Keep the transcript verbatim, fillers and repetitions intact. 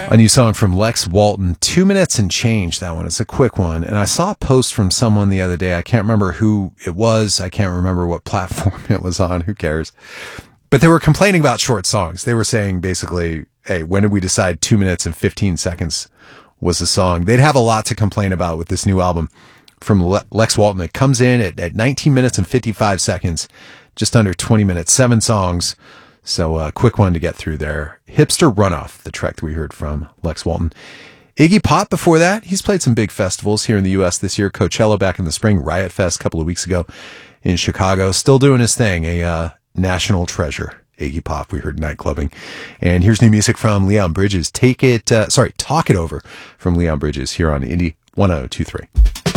A new song from Lex Walton, two minutes and change. That one is a quick one. And I saw a post from someone the other day. I can't remember who it was. I can't remember what platform it was on. Who cares? But they were complaining about short songs. They were saying basically, hey, when did we decide two minutes and fifteen seconds was a song? They'd have a lot to complain about with this new album from Le- Lex Walton. It comes in at, at nineteen minutes and fifty-five seconds, just under twenty minutes, seven songs. So a uh, quick one to get through there. Hipster Runoff, the track that we heard from Lex Walton. Iggy Pop before that. He's played some big festivals here in the U S this year. Coachella back in the spring, Riot Fest a couple of weeks ago in Chicago. Still doing his thing. A uh, national treasure. Iggy Pop, we heard Nightclubbing. And here's new music from Leon Bridges. Take it, uh, sorry, Talk It Over from Leon Bridges here on Indie one oh two three.